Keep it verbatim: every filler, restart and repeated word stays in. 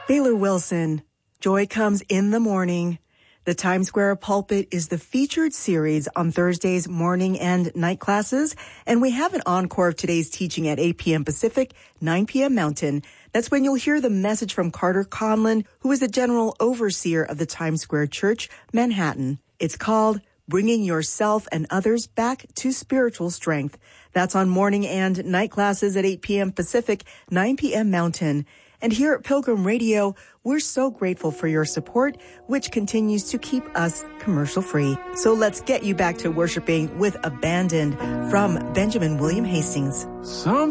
Baylor Wilson, Joy Comes in the Morning. The Times Square Pulpit is the featured series on Thursday's morning and night classes, and we have an encore of today's teaching at eight p.m. Pacific, nine p.m. Mountain. That's when you'll hear the message from Carter Conlon, who is the general overseer of the Times Square Church, Manhattan. It's called Bringing Yourself and Others Back to Spiritual Strength. That's on morning and night classes at eight p.m. Pacific, nine p.m. Mountain. And here at Pilgrim Radio, we're so grateful for your support, which continues to keep us commercial-free. So let's get you back to worshiping with Abandoned from Benjamin William Hastings. Some